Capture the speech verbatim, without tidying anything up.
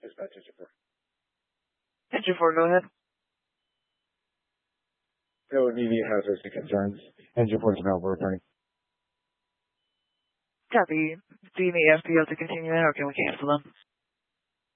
Dispatch engine four. Engine four, go ahead. No immediate hazards and concerns. Engine four is available, returning. Copy. Do you need F P O to continue in, or can we cancel them?